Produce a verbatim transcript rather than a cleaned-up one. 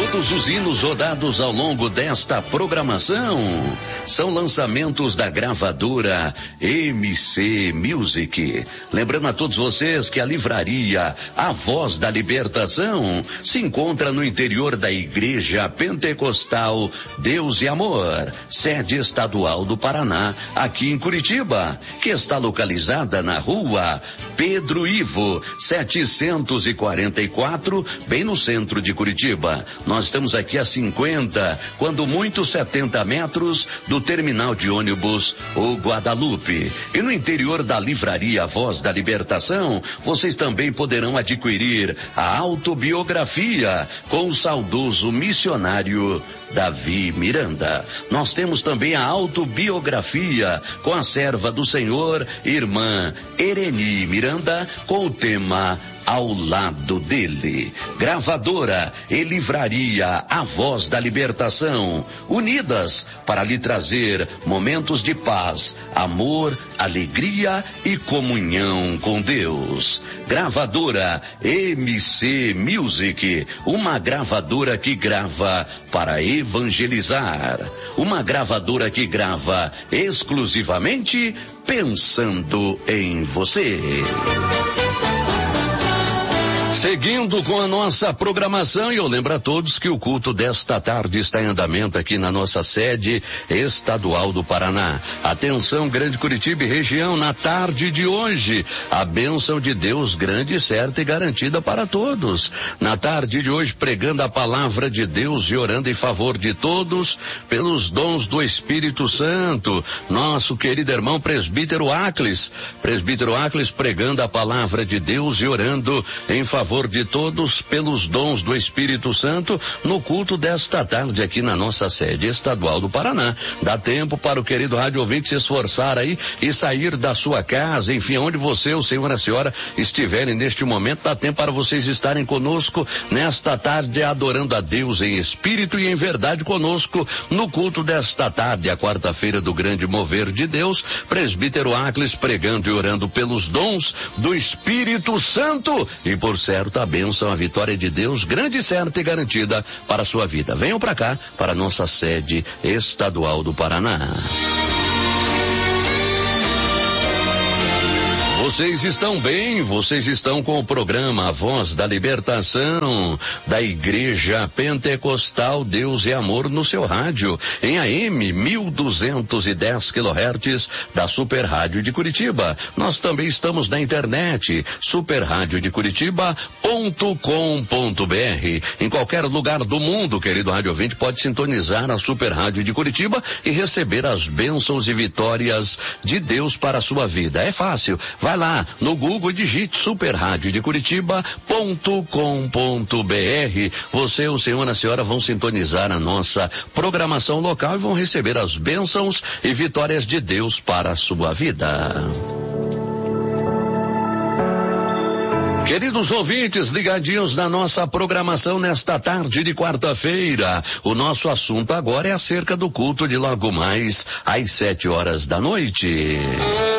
Todos os hinos rodados ao longo desta programação são lançamentos da gravadora M C Music. Lembrando a todos vocês que a livraria A Voz da Libertação se encontra no interior da Igreja Pentecostal Deus e Amor, sede estadual do Paraná, aqui em Curitiba, que está localizada na rua Pedro Ivo, setecentos e quarenta e quatro, bem no centro de Curitiba. Nós estamos aqui a cinquenta, quando muito setenta metros do terminal de ônibus O Guadalupe. E no interior da livraria Voz da Libertação, vocês também poderão adquirir a autobiografia com o saudoso missionário Davi Miranda. Nós temos também a autobiografia com a serva do Senhor, irmã Ereni Miranda, com o tema Ao Lado Dele. Gravadora e livraria A Voz da Libertação, unidas para lhe trazer momentos de paz, amor, alegria e comunhão com Deus. Gravadora M C Music, uma gravadora que grava para evangelizar, uma gravadora que grava exclusivamente pensando em você. Seguindo com a nossa programação, e eu lembro a todos que o culto desta tarde está em andamento aqui na nossa sede estadual do Paraná. Atenção, Grande Curitiba e região, na tarde de hoje, a bênção de Deus grande, certa e garantida para todos. Na tarde de hoje, pregando a palavra de Deus e orando em favor de todos pelos dons do Espírito Santo. Nosso querido irmão presbítero Aclis, presbítero Aclis pregando a palavra de Deus e orando em favor de todos pelos dons do Espírito Santo no culto desta tarde aqui na nossa sede estadual do Paraná. Dá tempo para o querido rádio ouvinte se esforçar aí e sair da sua casa, enfim, onde você, o senhor e a senhora estiverem neste momento, dá tempo para vocês estarem conosco nesta tarde adorando a Deus em espírito e em verdade conosco no culto desta tarde, a quarta-feira do grande mover de Deus, presbítero Aclis pregando e orando pelos dons do Espírito Santo e por certo a bênção, a vitória de Deus, grande, certa e garantida para a sua vida. Venham para cá, para a nossa sede estadual do Paraná. Vocês estão bem, vocês estão com o programa A Voz da Libertação, da Igreja Pentecostal Deus e Amor no seu rádio, em A M mil duzentos e dez quilohertz da Super Rádio de Curitiba. Nós também estamos na internet, super rádio de curitiba ponto com ponto b r. Em qualquer lugar do mundo, querido rádio ouvinte, pode sintonizar a Super Rádio de Curitiba e receber as bênçãos e vitórias de Deus para a sua vida. É fácil, vai lá no Google e digite super rádio de curitiba ponto com ponto b r. Você, o senhor e a senhora vão sintonizar a nossa programação local e vão receber as bênçãos e vitórias de Deus para a sua vida. Queridos ouvintes, ligadinhos na nossa programação nesta tarde de quarta-feira, o nosso assunto agora é acerca do culto de logo mais às sete horas da noite.